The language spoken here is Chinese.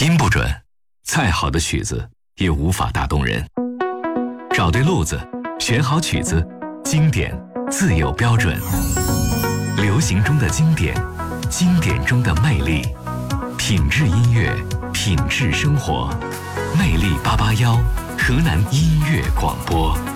音不准，再好的曲子也无法打动人。找对路子，选好曲子，经典自有标准。流行中的经典，经典中的魅力，品质音乐，品质生活。魅力881，河南音乐广播。